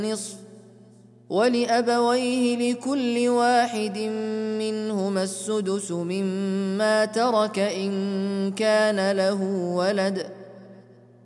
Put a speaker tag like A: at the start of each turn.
A: النصف ولأبويه لكل واحد منهما السدس مما ترك إن كان له ولد